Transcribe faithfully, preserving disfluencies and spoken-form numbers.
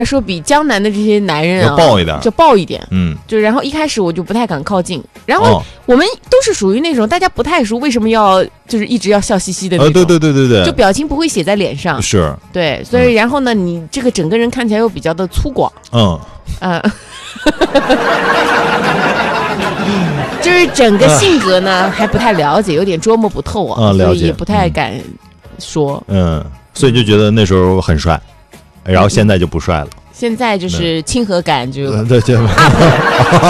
说比江南的这些男人啊要暴一点， 就暴一点， 嗯， 就然后一开始我就不太敢靠近，然后我们都是属于那种大家不太熟，为什么要就是一直要笑嘻嘻的那种， 呃，对对对对对， 就表情不会写在脸上， 是， 对，所以然后呢，你这个整个人看起来又比较的粗犷， 嗯， 嗯。就是整个性格呢还不太了解，有点捉摸不透啊， 嗯、 所以也不太敢说。 嗯，所以就觉得那时候很帅，然后现在就不帅了。 现在就是亲和感就 up 对对